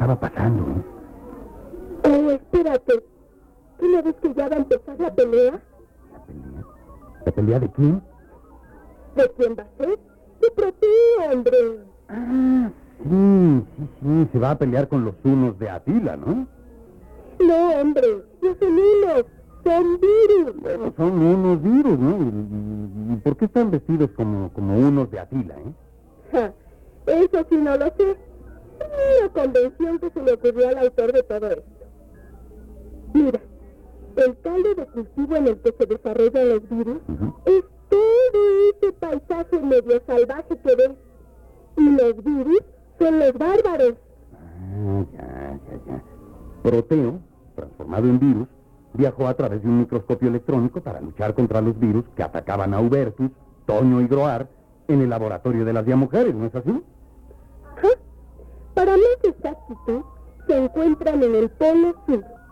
estaba pasando, ¿eh? Oh, espérate. ¿Tú no ves que ya va a empezar la pelea? ¿La pelea? ¿La pelea de quién? ¿De quién va a ser? ¡De Proteo, hombre! Ah, sí. Se va a pelear con los unos de Atila, ¿no? No, hombre. No son unos. Son virus. Bueno, son unos virus, ¿no? ¿Y por qué están vestidos como unos de Atila, eh? Ja, eso sí no lo sé. Una convención que se le ocurrió al autor de todo esto. Mira, el caldo de cultivo en el que se desarrollan los virus es todo ese paisaje medio salvaje que ves. Y los virus son los bárbaros. Ah, ya. Proteo, transformado en virus, viajó a través de un microscopio electrónico para luchar contra los virus que atacaban a Hubertus, Toño y Groar en el laboratorio de las Diamujeres, ¿no es así? Ajá. Para más exactitud, se encuentran en el Polo Sur.